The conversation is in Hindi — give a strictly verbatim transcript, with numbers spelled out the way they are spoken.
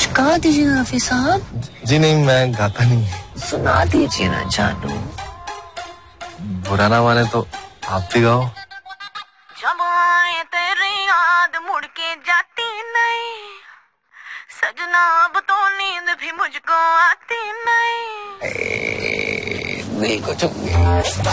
गा दीजिए ना हाफिज साहब। जी नहीं, मैं गाता नहीं। सुना दीजिए ना जानू। बुरा ना माने तो आप भी गाओ। जब आए तेरी याद मुड़ के जाती नहीं, सजना अब तो नींद भी मुझको आती नहीं। नहीं कुछ